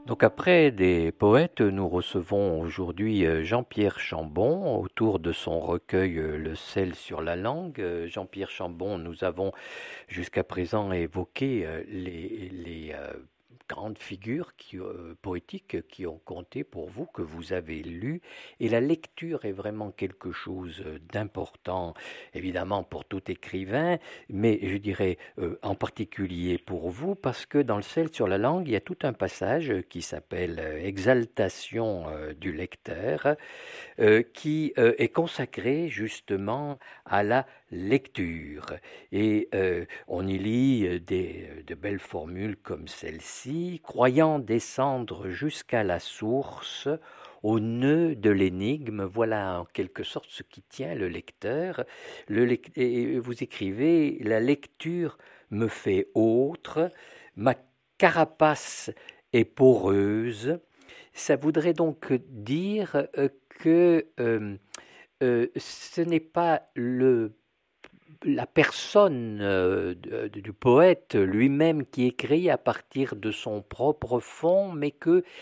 Donc après des poètes, nous recevons aujourd'hui Jean-Pierre Chambon autour de son recueil Le sel sur la langue. Jean-Pierre Chambon, nous avons jusqu'à présent évoqué les grandes figures poétiques qui ont compté pour vous, que vous avez lues. Et la lecture est vraiment quelque chose d'important, évidemment pour tout écrivain, mais je dirais en particulier pour vous, parce que dans le sel sur la langue, il y a tout un passage qui s'appelle Exaltation du lecteur, qui est consacré justement à la lecture. Et on y lit de belles formules comme celle-ci: croyant descendre jusqu'à la source, au nœud de l'énigme, voilà en quelque sorte ce qui tient le lecteur. Et vous écrivez: la lecture me fait autre, ma carapace est poreuse. Ça voudrait donc dire que ce n'est pas la personne du poète lui-même qui écrit à partir de son propre fond, mais que